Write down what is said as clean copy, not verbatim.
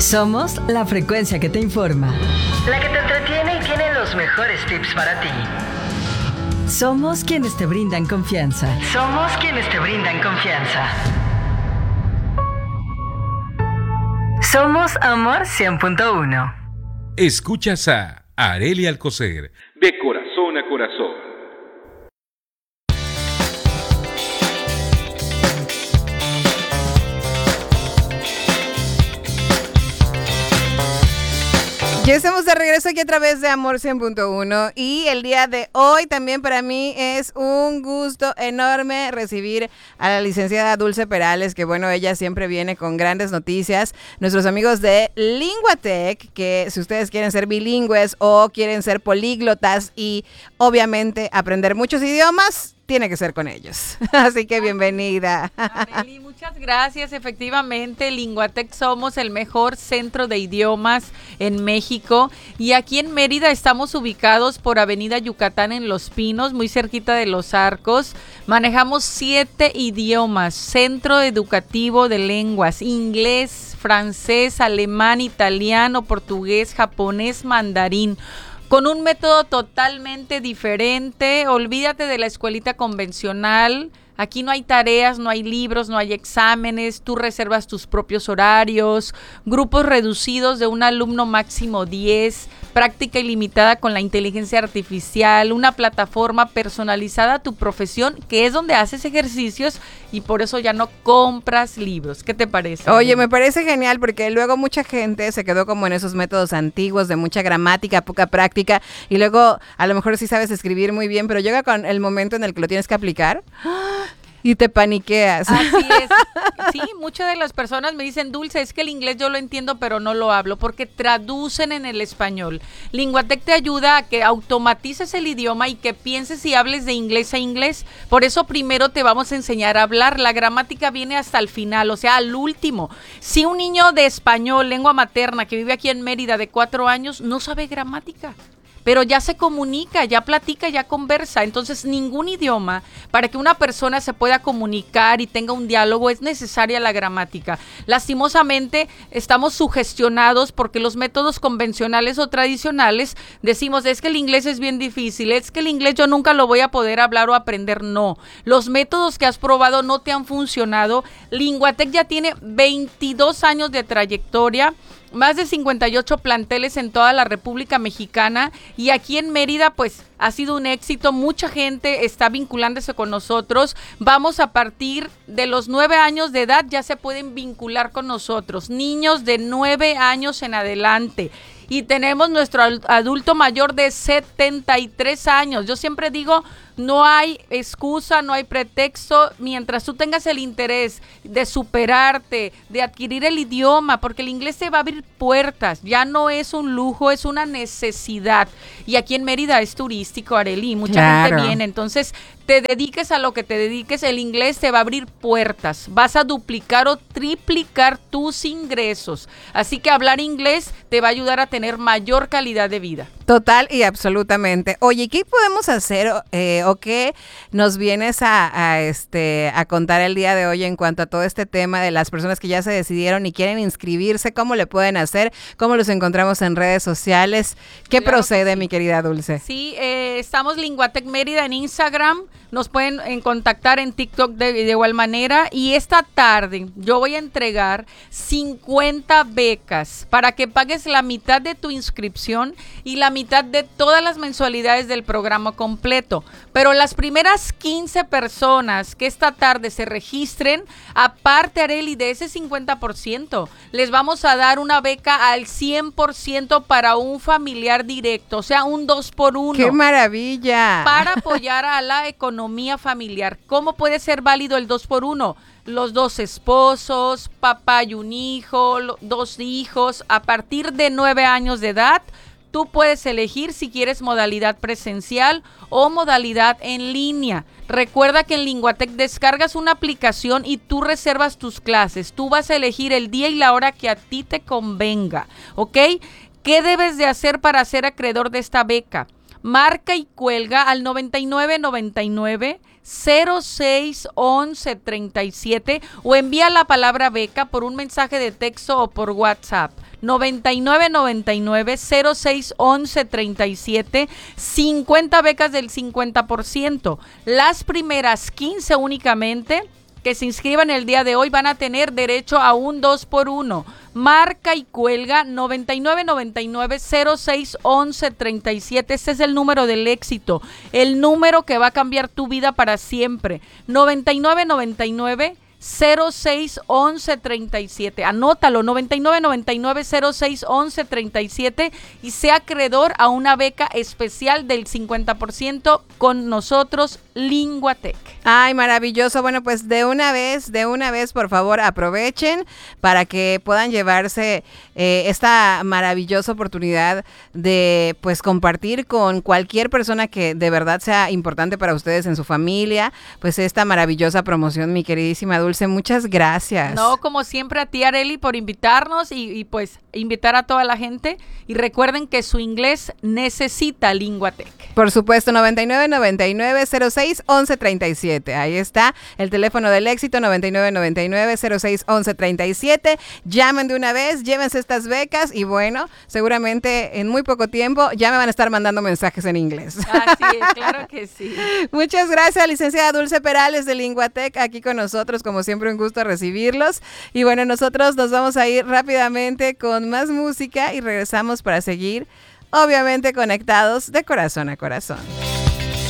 Somos la frecuencia que te informa, la que te entretiene y tiene los mejores tips para ti. Somos quienes te brindan confianza. Somos quienes te brindan confianza. Somos Amor 100.1. Escuchas a Arely Alcocer, de corazón a corazón. Ya estamos de regreso aquí a través de Amor 100.1 y el día de hoy también para mí es un gusto enorme recibir a la licenciada Dulce Perales, que bueno, ella siempre viene con grandes noticias. Nuestros amigos de Linguatec, que si ustedes quieren ser bilingües o quieren ser políglotas y obviamente aprender muchos idiomas, tiene que ser con ellos. Así que bienvenida. Arely, muchas gracias. Efectivamente, Linguatec somos el mejor centro de idiomas en México y aquí en Mérida estamos ubicados por Avenida Yucatán en Los Pinos, muy cerquita de Los Arcos. Manejamos 7 idiomas, centro educativo de lenguas, inglés, francés, alemán, italiano, portugués, japonés, mandarín. Con un método totalmente diferente. Olvídate de la escuelita convencional. Aquí no hay tareas, no hay libros, no hay exámenes, tú reservas tus propios horarios, grupos reducidos de un alumno máximo 10, práctica ilimitada con la inteligencia artificial, una plataforma personalizada a tu profesión, que es donde haces ejercicios y por eso ya no compras libros. ¿Qué te parece? Oye, me parece genial porque luego mucha gente se quedó como en esos métodos antiguos de mucha gramática, poca práctica y luego a lo mejor sí sabes escribir muy bien, pero llega con el momento en el que lo tienes que aplicar y te paniqueas. Así es. Sí, muchas de las personas me dicen, Dulce, es que el inglés yo lo entiendo, pero no lo hablo, porque traducen en el español. Linguatec te ayuda a que automatices el idioma y que pienses y hables de inglés a inglés. Por eso primero te vamos a enseñar a hablar. La gramática viene hasta el final, o sea, al último. Si un niño de español, lengua materna, que vive aquí en Mérida de 4 años, no sabe gramática, pero ya se comunica, ya platica, ya conversa. Entonces, ningún idioma, para que una persona se pueda comunicar y tenga un diálogo, es necesaria la gramática. Lastimosamente, estamos sugestionados porque los métodos convencionales o tradicionales decimos, es que el inglés es bien difícil, es que el inglés yo nunca lo voy a poder hablar o aprender. No, los métodos que has probado no te han funcionado. Linguatec ya tiene 22 años de trayectoria, más de 58 planteles en toda la República Mexicana y aquí en Mérida pues ha sido un éxito, mucha gente está vinculándose con nosotros. Vamos a partir de los 9 años de edad, ya se pueden vincular con nosotros, niños de 9 años en adelante. Y tenemos nuestro adulto mayor de 73 años. Yo siempre digo, no hay excusa, no hay pretexto, mientras tú tengas el interés de superarte, de adquirir el idioma, porque el inglés te va a abrir puertas, ya no es un lujo, es una necesidad. Y aquí en Mérida es turístico, Arely, mucha gente viene, entonces te dediques a lo que te dediques, el inglés te va a abrir puertas, vas a duplicar o triplicar tus ingresos, así que hablar inglés te va a ayudar a tener mayor calidad de vida. Total y absolutamente. Oye, ¿qué podemos hacer o qué nos vienes a contar el día de hoy en cuanto a todo este tema de las personas que ya se decidieron y quieren inscribirse? ¿Cómo le pueden hacer? ¿Cómo los encontramos en redes sociales? ¿Qué claro procede, mi querida Dulce? Sí, estamos Linguatec Mérida en Instagram. Nos pueden contactar en TikTok de igual manera. Y esta tarde yo voy a entregar 50 becas para que pagues la mitad de tu inscripción y la mitad de todas las mensualidades del programa completo. Pero las primeras 15 personas que esta tarde se registren, aparte, Arely, de ese 50%, les vamos a dar una beca al 100% para un familiar directo, o sea, un 2x1. ¡Qué maravilla! Para apoyar a la economía familiar. ¿Cómo puede ser válido el 2x1? Los 2 esposos, papá y un hijo, 2 hijos, a partir de 9 años de edad. Tú puedes elegir si quieres modalidad presencial o modalidad en línea. Recuerda que en Linguatec descargas una aplicación y tú reservas tus clases. Tú vas a elegir el día y la hora que a ti te convenga, ¿ok? ¿Qué debes de hacer para ser acreedor de esta beca? Marca y cuelga al 9999 06 11 37 o envía la palabra beca por un mensaje de texto o por WhatsApp. 9999-061137, 50 becas del 50%. Las primeras 15 únicamente que se inscriban el día de hoy van a tener derecho a un 2x1. Marca y cuelga 9999-061137. Este es el número del éxito, el número que va a cambiar tu vida para siempre. 9999-061137. Anótalo, 9999-061137 y sea acreedor a una beca especial del 50% con nosotros, Linguatec. Ay, maravilloso. Bueno, pues de una vez, por favor, aprovechen para que puedan llevarse esta maravillosa oportunidad de, pues, compartir con cualquier persona que de verdad sea importante para ustedes en su familia, pues esta maravillosa promoción, mi queridísima Dulce. Muchas gracias. No, como siempre a ti, Arely, por invitarnos y pues invitar a toda la gente. Y recuerden que su inglés necesita Linguatec. Por supuesto, 9999-061137. Ahí está el teléfono del éxito, 9999-061137. Llamen de una vez, llévense estas becas y bueno, seguramente en muy poco tiempo ya me van a estar mandando mensajes en inglés. Así es, claro que sí. Muchas gracias, licenciada Dulce Perales de Linguatec, aquí con nosotros, como siempre un gusto recibirlos. Y bueno, nosotros nos vamos a ir rápidamente con más música y regresamos para seguir, obviamente, conectados de corazón a corazón.